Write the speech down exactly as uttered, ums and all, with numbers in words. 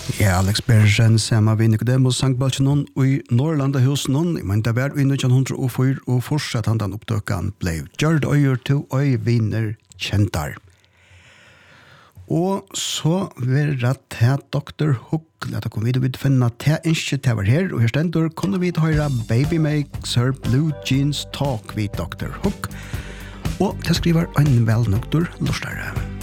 Ja, Alex Bergen, Sama vi Nicodemus, Sankt Balchanon og i Norrlanda hos noen, men det var i nitton hundre og fire og fortsatt han den oppdøkken ble gjørt øyer til øy vinner kjentar. Og så vil det til doktor Hook, lette kom vi til å finne til ikke til var her, og her stendur kunne vi høre Baby Makes Her Blue Jeans Talk vid doktor Hook, og til skriver en vel doktor Lorstare.